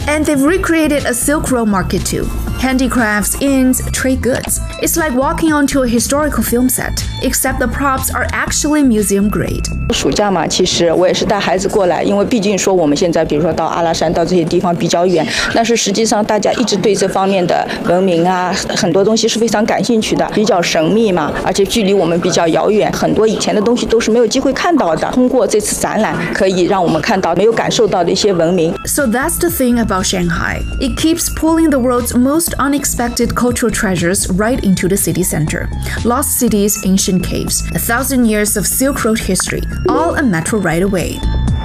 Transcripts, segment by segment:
And they've recreated a Silk Road market too. Handicrafts, inns, trade goods. It's like walking onto a historical film set, except the props are actually museum grade. 暑假嘛，其实我也是带孩子过来，因为毕竟说我们现在比如说到阿拉善到这些地方比较远，但是实际上大家一直对这方面的文明啊，很多东西是非常感兴趣的，比较神秘嘛，而且距离我们比较遥远，很多以前的东西都是没有机会看到的。通过这次展览，可以让我们看到没有感受到的一些文明。 So that's the thing about Shanghai. It keeps pulling the world's most unexpected cultural treasures right into the city center. Lost cities, ancient caves, 1,000 years of Silk Road history, all a metro ride away.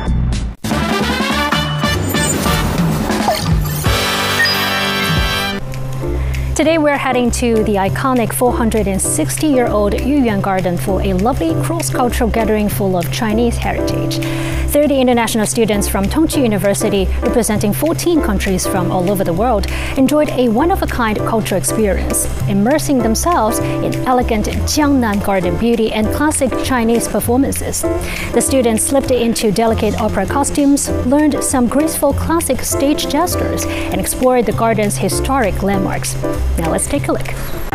Today we're heading to the iconic 460-year-old Yuyuan Garden for a lovely cross-cultural gathering full of Chinese heritage. 30 international students from Tongji University, representing 14 countries from all over the world, enjoyed a one-of-a-kind cultural experience, immersing themselves in elegant Jiangnan garden beauty and classic Chinese performances. The students slipped into delicate opera costumes, learned some graceful classic stage gestures, and explored the garden's historic landmarks. Now let's take a look.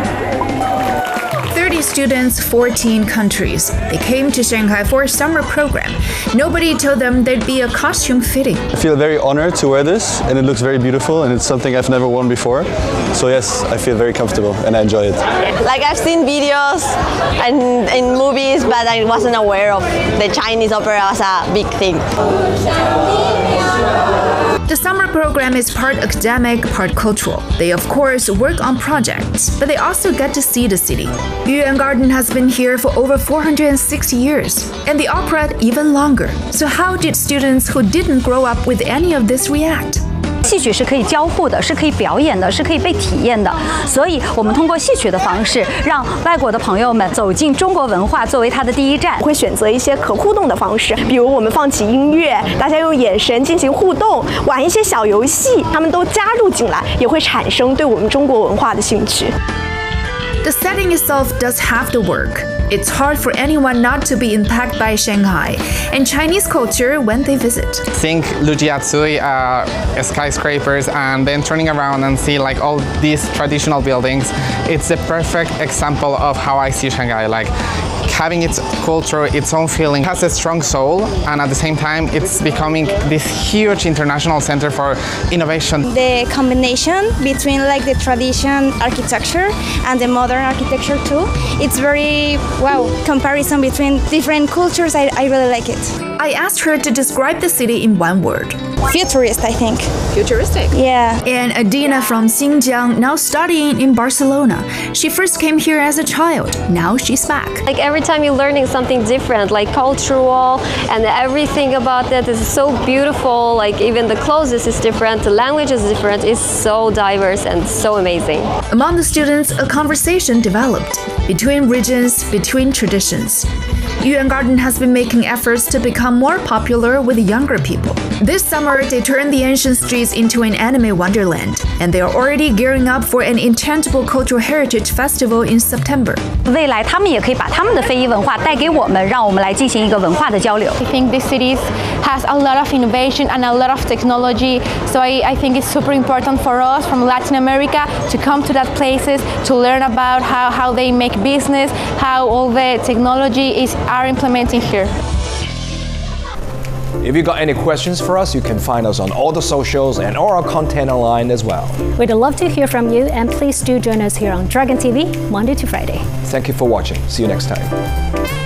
30 students, 14 countries. They came to Shanghai for a summer program. Nobody told them there'd be a costume fitting. I feel very honored to wear this, and it looks very beautiful, and it's something I've never worn before. So yes, I feel very comfortable and I enjoy it. Like I've seen videos and in movies, but I wasn't aware of the Chinese opera as a big thing. The summer program is part academic, part cultural. They of course work on projects, but they also get to see the city. Yuyuan Garden has been here for over 460 years, and the opera even longer. So how did students who didn't grow up with any of this react? 戏曲是可以交互的，是可以表演的，是可以被体验的。所以，我们通过戏曲的方式，让外国的朋友们走进中国文化，作为他的第一站。 会选择一些可互动的方式，比如我们放起音乐，大家用眼神进行互动，玩一些小游戏，他们都加入进来，也会产生对我们中国文化的兴趣。 The setting itself does half the work. It's hard for anyone not to be impacted by Shanghai and Chinese culture when they visit. Think Lujiazui skyscrapers and then turning around and see like all these traditional buildings. It's the perfect example of how I see Shanghai. Like having its culture, its own feeling, has a strong soul, and at the same time it's becoming this huge international center for innovation. The combination between like the tradition architecture and the modern architecture too, it's very comparison between different cultures. I really like it. I asked her to describe the city in one word. Futurist, I think. Futuristic? Yeah. And Adina from Xinjiang, now studying in Barcelona. She first came here as a child. Now she's back. Like every time you're learning something different, like cultural, and everything about that is so beautiful. Like even the clothes is different, the language is different. It's so diverse and so amazing. Among the students, a conversation developed between regions, between traditions. Yuyuan Garden has been making efforts to become more popular with younger people. This summer, they turned the ancient streets into an anime wonderland, and they are already gearing up for an intangible cultural heritage festival in September. 未来他们也可以把他们的非遗文化带给我们，让我们来进行一个文化的交流。 I think this city has a lot of innovation and a lot of technology, so I think it's super important for us from Latin America to come to that places to learn about how they make business, how all the technology are implementing here. If you got any questions for us, you can find us on all the socials and all our content online as well. We'd love to hear from you, and please do join us here on Dragon TV, Monday to Friday. Thank you for watching. See you next time.